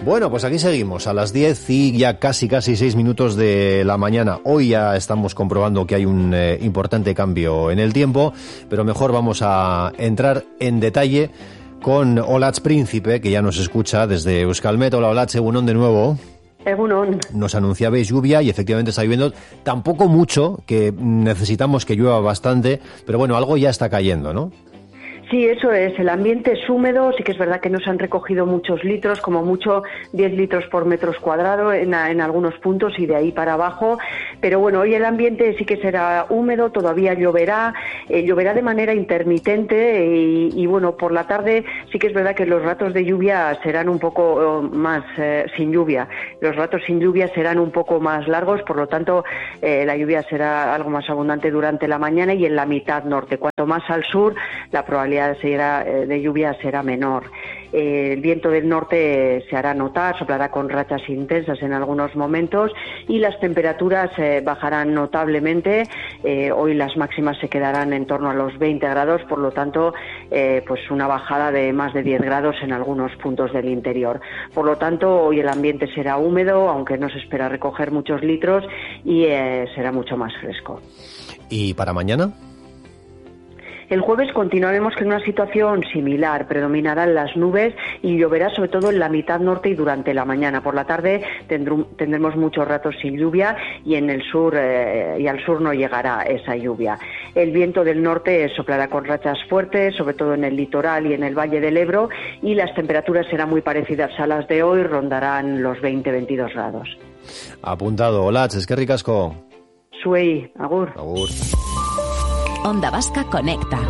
Bueno, pues aquí seguimos a las 10 y ya casi 6 minutos de la mañana. Hoy ya estamos comprobando que hay un importante cambio en el tiempo, pero mejor vamos a entrar en detalle con Olatz Príncipe, que ya nos escucha desde Euskalmet. Hola Olatz, egunon de nuevo. Egunon. Nos anunciabais lluvia y efectivamente está lloviendo, tampoco mucho, que necesitamos que llueva bastante, pero bueno, algo ya está cayendo, ¿no? Sí, eso es. El ambiente es húmedo. Sí que es verdad que no se han recogido muchos litros, como mucho 10 litros por metros cuadrados en algunos puntos y de ahí para abajo. Pero bueno, hoy el ambiente sí que será húmedo, todavía lloverá de manera intermitente y bueno, por la tarde sí que es verdad que los ratos de lluvia serán un poco más sin lluvia. Los ratos sin lluvia serán un poco más largos, por lo tanto la lluvia será algo más abundante durante la mañana y en la mitad norte. Cuanto más al sur, la probabilidad de lluvia será menor. El viento del norte se hará notar, soplará con rachas intensas en algunos momentos y las temperaturas bajarán notablemente. Hoy las máximas se quedarán en torno a los 20 grados, por lo tanto, pues una bajada de más de 10 grados en algunos puntos del interior. Por lo tanto, hoy el ambiente será húmedo, aunque no se espera recoger muchos litros y será mucho más fresco. ¿Y para mañana? El jueves continuaremos con una situación similar. Predominarán las nubes y lloverá sobre todo en la mitad norte y durante la mañana. Por la tarde tendremos muchos ratos sin lluvia y en el sur y al sur no llegará esa lluvia. El viento del norte soplará con rachas fuertes, sobre todo en el litoral y en el Valle del Ebro, y las temperaturas serán muy parecidas a las de hoy, rondarán los 20-22 grados. Apuntado. Olatz, eskerrik asko. Zuei, agur. Agur. Onda Vasca Conecta.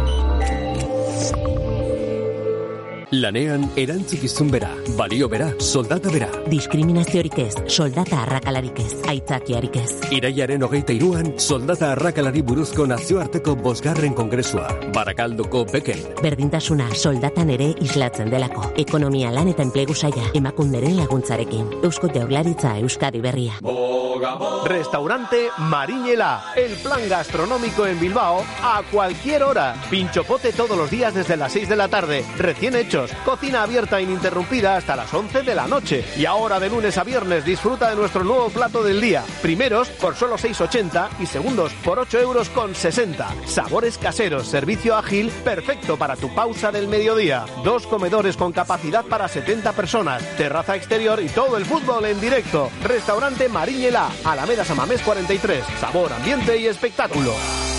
Lanean erantzukizun bera, balio bera, soldata bera. Diskriminaziorik ez, soldata arrakalarik ez, aitzakiarik ez. Iraiaren 23an, soldata arrakalari buruzko nazioarteko 5. kongresua, Barakaldoko Beken. Berdintasuna soldatan ere islatzen delako. Ekonomia, lan eta enplegu saila, emakunderen laguntzarekin. Eusko Jaurlaritza, Euskadi Berria. Restaurante Mariñela, el plan gastronómico en Bilbao a cualquier hora. Pinchopote todos los días desde las 6 de la tarde, recién hechos. Cocina abierta ininterrumpida hasta las 11 de la noche. Y ahora de lunes a viernes disfruta de nuestro nuevo plato del día. Primeros por solo 6,80 y segundos por 8,60 €. Sabores caseros, servicio ágil, perfecto para tu pausa del mediodía. 2 comedores con capacidad para 70 personas, terraza exterior y todo el fútbol en directo. Restaurante Mariñela, Alameda Samamés 43. Sabor, ambiente y espectáculo.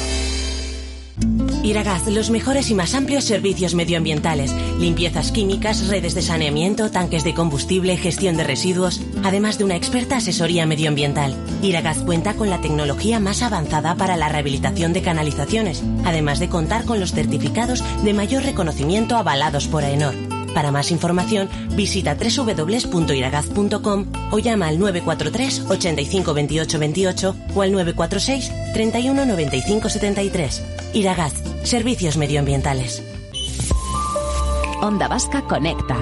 Iragaz, los mejores y más amplios servicios medioambientales, limpiezas químicas, redes de saneamiento, tanques de combustible, gestión de residuos, además de una experta asesoría medioambiental. Iragaz cuenta con la tecnología más avanzada para la rehabilitación de canalizaciones, además de contar con los certificados de mayor reconocimiento avalados por AENOR. Para más información, visita www.iragaz.com o llama al 943 85 28 28 o al 946 31 95 73. Iragaz, servicios medioambientales. Onda Vasca Conecta.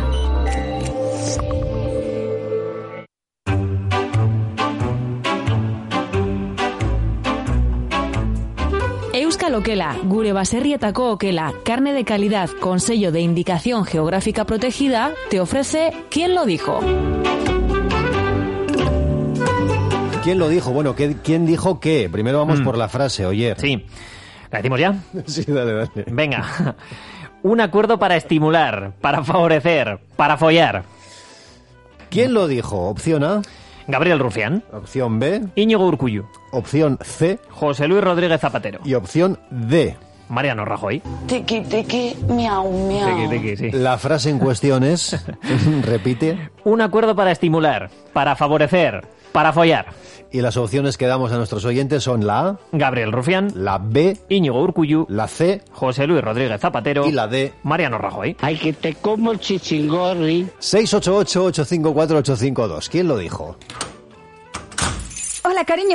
Euskal Okela, gure baserrietako okela, carne de calidad con sello de indicación geográfica protegida, te ofrece ¿Quién lo dijo? ¿Quién lo dijo? Bueno, ¿quién dijo qué? Primero vamos por la frase, Oyer. Sí. ¿La decimos ya? Sí, dale. Venga. Un acuerdo para estimular, para favorecer, para follar. ¿Quién lo dijo? Opción A. Gabriel Rufián. Opción B. Íñigo Urkullu. Opción C. José Luis Rodríguez Zapatero. Y opción D. Mariano Rajoy. Tiki, tiki, miau, miau. Tiki, tiki, sí. La frase en cuestión es... repite. Un acuerdo para estimular, para favorecer, para follar. Y las opciones que damos a nuestros oyentes son la A. Gabriel Rufián. La B. Íñigo Urkullu. La C. José Luis Rodríguez Zapatero. Y la D. Mariano Rajoy. Ay, que te como el chichingorri. 688-854-852. ¿Quién lo dijo? Hola, cariño.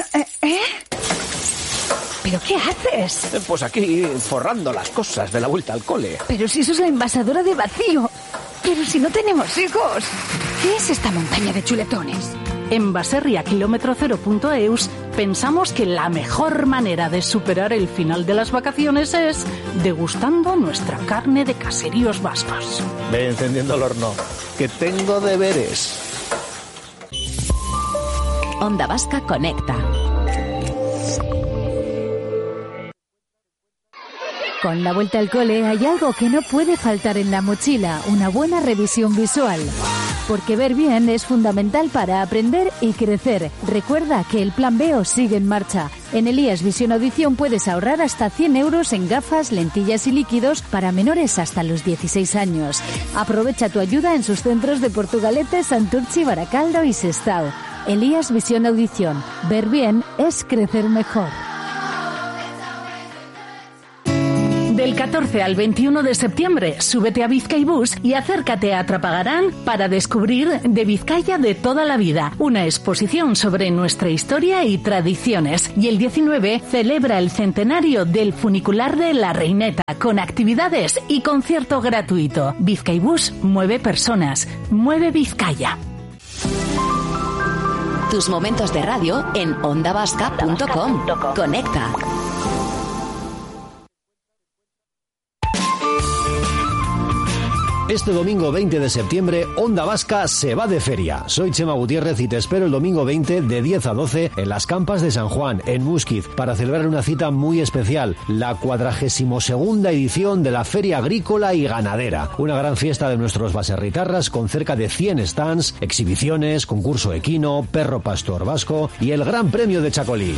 ¿Pero qué haces? Pues aquí, forrando las cosas de la vuelta al cole. Pero si eso es la envasadora de vacío. Pero si no tenemos hijos. ¿Qué es esta montaña de chuletones? En baserriakilómetro0.eus pensamos que la mejor manera de superar el final de las vacaciones es degustando nuestra carne de caseríos vascos. Ve encendiendo el horno, que tengo deberes. Onda Vasca conecta. Con la vuelta al cole hay algo que no puede faltar en la mochila, una buena revisión visual. Porque ver bien es fundamental para aprender y crecer. Recuerda que el Plan B os sigue en marcha. En Elías Visión Audición puedes ahorrar hasta 100 euros en gafas, lentillas y líquidos para menores hasta los 16 años. Aprovecha tu ayuda en sus centros de Portugalete, Santurchi, Baracaldo y Sestao. Elías Visión Audición. Ver bien es crecer mejor. Del 14 al 21 de septiembre, súbete a Bizkaibus y acércate a Trapagarán para descubrir de Vizcaya de toda la vida, una exposición sobre nuestra historia y tradiciones. Y el 19 celebra el centenario del funicular de La Reineta, con actividades y concierto gratuito. Bizkaibus mueve personas, mueve Vizcaya. Tus momentos de radio en ondavasca.com. Conecta. Este domingo 20 de septiembre, Onda Vasca se va de feria. Soy Chema Gutiérrez y te espero el domingo 20 de 10 a 12 en las Campas de San Juan, en Muskiz, para celebrar una cita muy especial, la 42ª edición de la Feria Agrícola y Ganadera. Una gran fiesta de nuestros baserritarras con cerca de 100 stands, exhibiciones, concurso equino, perro pastor vasco y el Gran Premio de Chacolí.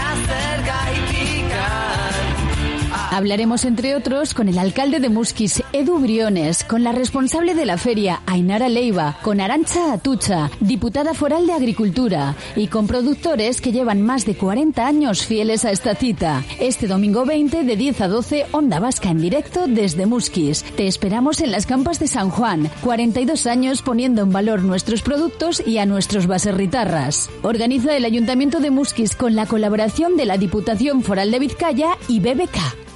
Hablaremos, entre otros, con el alcalde de Muskiz, Edu Briones, con la responsable de la feria, Ainara Leiva, con Arantxa Atucha, diputada foral de Agricultura, y con productores que llevan más de 40 años fieles a esta cita. Este domingo 20, de 10 a 12, Onda Vasca en directo desde Muskiz. Te esperamos en las Campas de San Juan, 42 años poniendo en valor nuestros productos y a nuestros baserritarras. Organiza el Ayuntamiento de Muskiz con la colaboración de la Diputación Foral de Vizcaya y BBK.